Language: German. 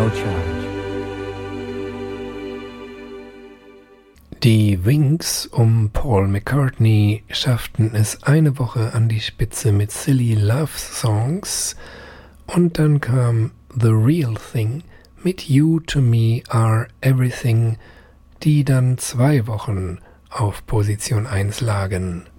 Die Wings um Paul McCartney schafften es eine Woche an die Spitze mit Silly Love Songs und dann kam The Real Thing mit You to Me Are Everything, die dann 2 Wochen auf Position 1 lagen.